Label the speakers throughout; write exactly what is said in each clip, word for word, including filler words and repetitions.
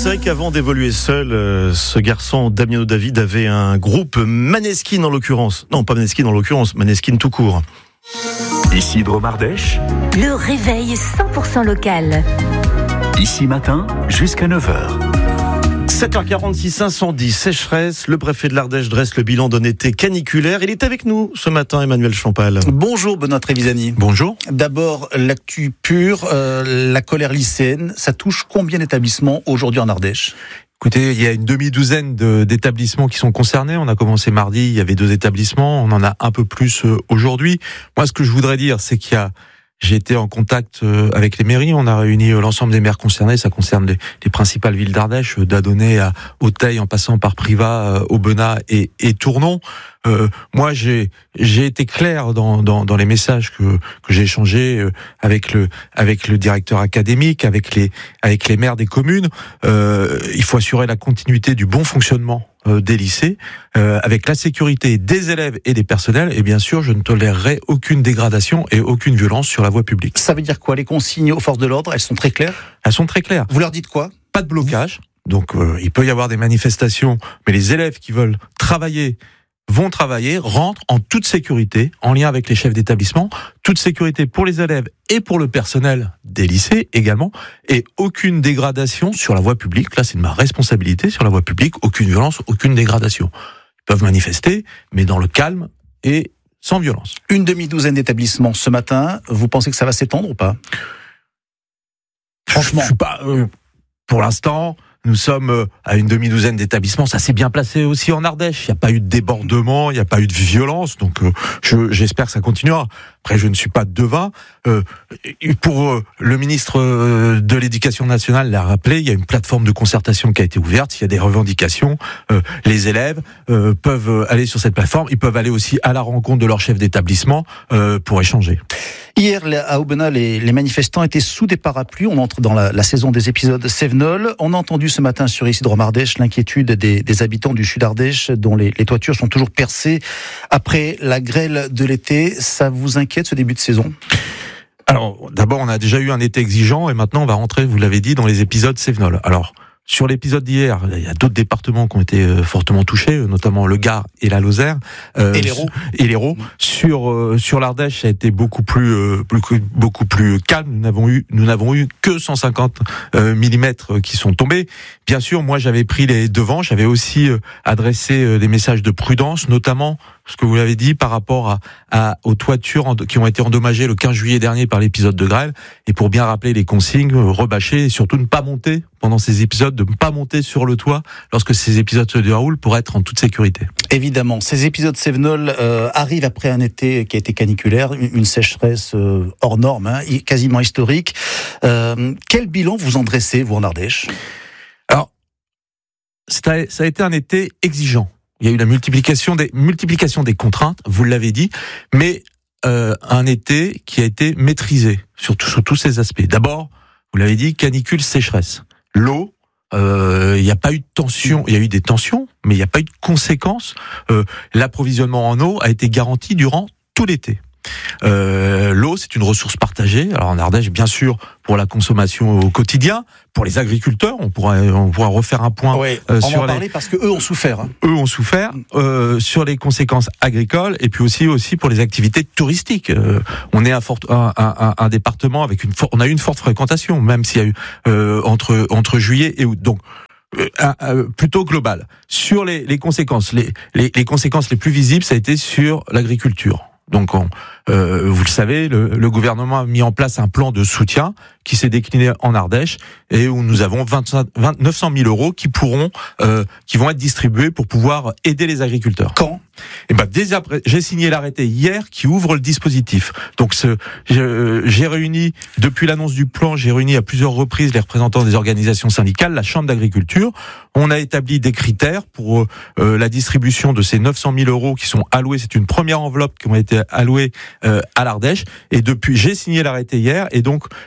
Speaker 1: c'est vrai qu'avant d'évoluer seul, euh, ce garçon, Damiano David, avait un groupe, Maneskin en l'occurrence. Non, pas Maneskin en l'occurrence, Maneskin tout court.
Speaker 2: Ici Drôme Ardèche.
Speaker 3: Le réveil cent pour cent local.
Speaker 2: Ici matin, jusqu'à neuf heures.
Speaker 1: sept heures quarante-six, incendie, sécheresse. Le préfet de l'Ardèche dresse le bilan d'un été caniculaire. Il est avec nous ce matin, Emmanuel Champal.
Speaker 4: Bonjour Benoît Trevisani.
Speaker 1: Bonjour.
Speaker 4: D'abord, l'actu pure, euh, la colère lycéenne. Ça touche combien d'établissements aujourd'hui en Ardèche ?
Speaker 5: Écoutez, il y a une demi-douzaine de, d'établissements qui sont concernés. On a commencé mardi, il y avait deux établissements. On en a un peu plus aujourd'hui. Moi, ce que je voudrais dire, c'est qu'il y a J'ai été en contact avec les mairies, on a réuni l'ensemble des maires concernés, ça concerne les, les principales villes d'Ardèche, d'Adonay à Auteuil en passant par Privas, Aubenas et, et Tournon. Euh, moi, j'ai j'ai été clair dans dans, dans les messages que que j'ai échangés avec le avec le directeur académique, avec les avec les maires des communes. Euh, il faut assurer la continuité du bon fonctionnement des lycées, euh, avec la sécurité des élèves et des personnels, et bien sûr, je ne tolérerai aucune dégradation et aucune violence sur la voie publique.
Speaker 4: Ça veut dire quoi ? Les consignes aux forces de l'ordre, elles sont très claires ?
Speaker 5: Elles sont très claires.
Speaker 4: Vous leur dites quoi ?
Speaker 5: Pas de blocage, donc euh, il peut y avoir des manifestations, mais les élèves qui veulent travailler vont travailler, rentrent en toute sécurité, en lien avec les chefs d'établissement, toute sécurité pour les élèves et pour le personnel des lycées également, et aucune dégradation sur la voie publique. Là, c'est de ma responsabilité sur la voie publique, aucune violence, aucune dégradation. Ils peuvent manifester, mais dans le calme et sans violence.
Speaker 4: Une demi-douzaine d'établissements ce matin, vous pensez que ça va s'étendre ou pas ? Franchement.
Speaker 5: Je suis pas, euh, pour l'instant, nous sommes à une demi-douzaine d'établissements. Ça s'est bien placé aussi en Ardèche. Il n'y a pas eu de débordement, il n'y a pas eu de violence. Donc, euh, je, j'espère que ça continuera. Après, je ne suis pas devin. Euh, pour euh, le ministre euh, de l'Éducation nationale l'a rappelé, il y a une plateforme de concertation qui a été ouverte. S'il y a des revendications, euh, les élèves euh, peuvent aller sur cette plateforme. Ils peuvent aller aussi à la rencontre de leur chef d'établissement euh, pour échanger.
Speaker 4: Hier, à Aubenas, les, les manifestants étaient sous des parapluies. On entre dans la, la saison des épisodes Cévenol. On a entendu ce matin sur Ici Drôme Ardèche l'inquiétude des, des habitants du sud Ardèche, dont les, les toitures sont toujours percées après la grêle de l'été. Ça vous inquiète ce début de saison ?
Speaker 5: Alors, d'abord, on a déjà eu un été exigeant et maintenant on va rentrer, vous l'avez dit, dans les épisodes Cévenol. Alors, sur l'épisode d'hier, il y a d'autres départements qui ont été fortement touchés, notamment le Gard et la Lozère. Euh,
Speaker 4: et l'Hérault.
Speaker 5: Et l'Hérault. Sur euh, sur l'Ardèche, ça a été beaucoup plus euh, beaucoup, beaucoup plus calme. Nous n'avons eu nous n'avons eu que cent cinquante euh, millimètres qui sont tombés. Bien sûr, moi j'avais pris les devants, j'avais aussi euh, adressé euh, des messages de prudence, notamment ce que vous l'avez dit par rapport à, à aux toitures en, qui ont été endommagées le quinze juillet dernier par l'épisode de grêle, et pour bien rappeler les consignes, euh, rebâcher et surtout ne pas monter pendant ces épisodes, de ne pas monter sur le toit lorsque ces épisodes se déroulent pour être en toute sécurité.
Speaker 4: Évidemment, ces épisodes Cévenol euh, arrivent après un été qui a été caniculaire, une sécheresse euh, hors norme, hein, quasiment historique. Euh, quel bilan vous en dressez, vous, en Ardèche ?
Speaker 5: Alors, ça a, ça a été un été exigeant. Il y a eu la multiplication des, multiplication des contraintes, vous l'avez dit, mais euh, un été qui a été maîtrisé sur, sur tous ces aspects. D'abord, vous l'avez dit, canicule, sécheresse. L'eau, euh, il n'y a pas eu de tension, il y a eu des tensions, mais il n'y a pas eu de conséquences. Euh, l'approvisionnement en eau a été garanti durant tout l'été. Euh, l'eau, c'est une ressource partagée. Alors en Ardèche, bien sûr, pour la consommation au quotidien, pour les agriculteurs, on pourra on pourra refaire un point.
Speaker 4: Ouais,
Speaker 5: euh,
Speaker 4: on
Speaker 5: sur
Speaker 4: va en parler
Speaker 5: les,
Speaker 4: parce que eux ont souffert. Hein.
Speaker 5: Eux ont souffert euh, sur les conséquences agricoles et puis aussi aussi pour les activités touristiques. Euh, on est un, fort, un, un, un département avec une for- on a eu une forte fréquentation, même s'il y a eu euh, entre entre juillet et août. Donc Euh, euh, plutôt global. Sur les, les conséquences, les, les, les conséquences les plus visibles, ça a été sur l'agriculture. Donc, on, euh, vous le savez, le, le gouvernement a mis en place un plan de soutien qui s'est décliné en Ardèche et où nous avons vingt-cinq, vingt, neuf cent mille euros qui pourront, euh, qui vont être distribués pour pouvoir aider les agriculteurs.
Speaker 4: Quand ?
Speaker 5: Et ben, dès après, j'ai signé l'arrêté hier qui ouvre le dispositif. Donc, ce, j'ai, j'ai réuni, depuis l'annonce du plan, j'ai réuni à plusieurs reprises les représentants des organisations syndicales, la Chambre d'agriculture. On a établi des critères pour euh, la distribution de ces neuf cent mille euros qui sont alloués. C'est une première enveloppe qui ont été alloués euh, à l'Ardèche. Et depuis, j'ai signé l'arrêté hier et donc les dossiers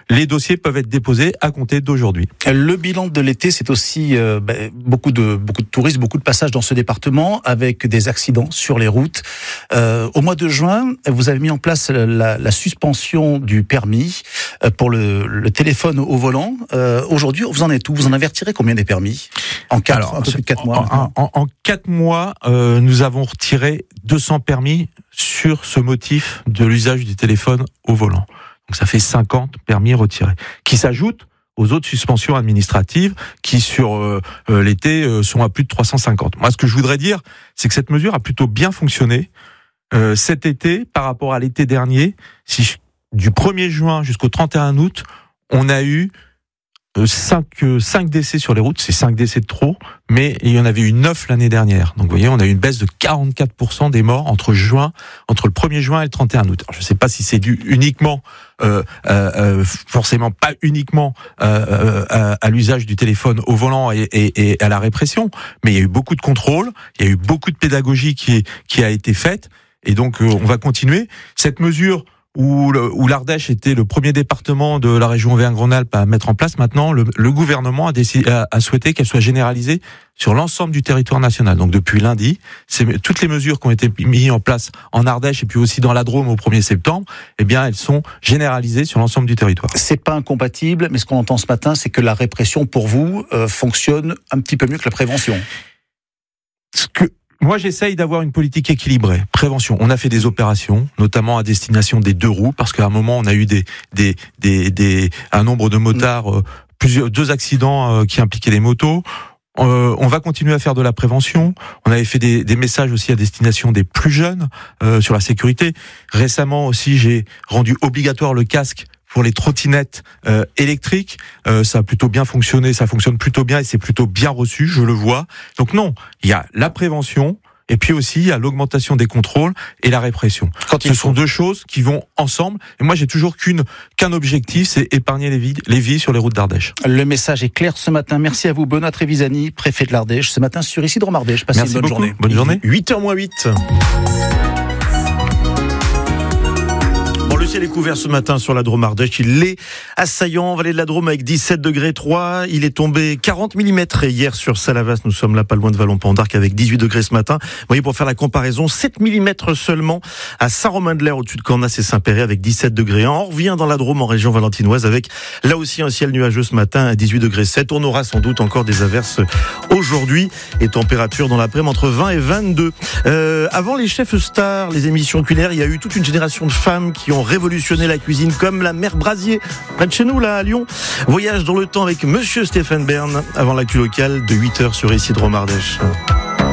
Speaker 5: dossiers peuvent être déposés à compter d'aujourd'hui.
Speaker 4: Le bilan de l'été, c'est aussi euh, bah, beaucoup de beaucoup de touristes, beaucoup de passages dans ce département avec des accidents sur les routes. Euh, au mois de juin, vous avez mis en place la, la suspension du permis pour le, le téléphone au volant. Euh, aujourd'hui, vous en êtes où ? Vous en avez retiré combien des permis ? En quatre,
Speaker 5: Alors,
Speaker 4: un peu plus de quatre mois.
Speaker 5: En, en, en quatre mois, euh, nous avons retiré deux cents permis sur ce motif de l'usage du téléphone au volant. Donc ça fait cinquante permis retirés, qui s'ajoutent aux autres suspensions administratives qui, sur euh, euh, l'été, euh, sont à plus de trois cent cinquante. Moi, ce que je voudrais dire, c'est que cette mesure a plutôt bien fonctionné euh, cet été par rapport à l'été dernier. Si je, du premier juin jusqu'au trente et un août, on a eu cinq décès sur les routes, c'est cinq décès de trop, mais il y en avait eu neuf l'année dernière. Donc vous voyez, on a eu une baisse de quarante-quatre pour cent des morts entre juin, entre le premier juin et le trente et un août. Alors, je ne sais pas si c'est dû uniquement, euh, euh, forcément pas uniquement euh, à, à l'usage du téléphone au volant et, et, et à la répression, mais il y a eu beaucoup de contrôles, il y a eu beaucoup de pédagogie qui, qui a été faite, et donc euh, on va continuer. Cette mesure où, le, où l'Ardèche était le premier département de la région Auvergne-Rhône-Alpes à mettre en place, maintenant, le, le gouvernement a, décidé, a, a souhaité qu'elle soit généralisée sur l'ensemble du territoire national. Donc depuis lundi, c'est, toutes les mesures qui ont été mises en place en Ardèche et puis aussi dans la Drôme au premier septembre, eh bien, elles sont généralisées sur l'ensemble du territoire.
Speaker 4: C'est pas incompatible, mais ce qu'on entend ce matin, c'est que la répression, pour vous, euh, fonctionne un petit peu mieux que la prévention.
Speaker 5: Ce que Moi, j'essaye d'avoir une politique équilibrée. Prévention. On a fait des opérations, notamment à destination des deux roues, parce qu'à un moment, on a eu des, des, des, des un nombre de motards, euh, plusieurs, deux accidents euh, qui impliquaient les motos. Euh, on va continuer à faire de la prévention. On avait fait des, des messages aussi à destination des plus jeunes euh, sur la sécurité. Récemment aussi, j'ai rendu obligatoire le casque pour les trottinettes euh, électriques. Euh, ça a plutôt bien fonctionné, ça fonctionne plutôt bien et c'est plutôt bien reçu, je le vois. Donc non, il y a la prévention et puis aussi il y a l'augmentation des contrôles et la répression. Quand Ce sont deux choses qui vont ensemble. Et moi, j'ai toujours qu'une qu'un objectif, c'est épargner les vies, les vies sur les routes d'Ardèche.
Speaker 4: Le message est clair ce matin. Merci à vous, Benoît Trevisani, préfet de l'Ardèche, ce matin sur Isidre Mardèche. Passez
Speaker 5: Merci
Speaker 4: une bonne
Speaker 5: beaucoup.
Speaker 4: journée.
Speaker 5: Bonne journée.
Speaker 1: huit heures moins huit. Le ciel est couvert ce matin sur la Drôme Ardèche. Il est assaillant, vallée de la Drôme avec dix-sept degrés trois. Il est tombé quarante millimètres hier sur Salavas. Nous sommes là pas loin de Vallon-Pont-d'Arc avec dix-huit degrés ce matin. Vous voyez, pour faire la comparaison, sept millimètres seulement à Saint-Romain-de-l'Air au-dessus de Cornas et Saint-Péret avec dix-sept degrés. On revient dans la Drôme en région valentinoise avec là aussi un ciel nuageux ce matin à dix-huit degrés sept. On aura sans doute encore des averses aujourd'hui et température dans l'après-midi entre vingt et vingt-deux. Euh, avant les chefs stars, les émissions culinaires, il y a eu toute une génération de femmes qui ont révolutionner la cuisine comme la mère Brasier près de chez nous là à Lyon. Voyage dans le temps avec monsieur Stéphane Bern avant l'actu locale de huit heures sur Isidre Mardèche.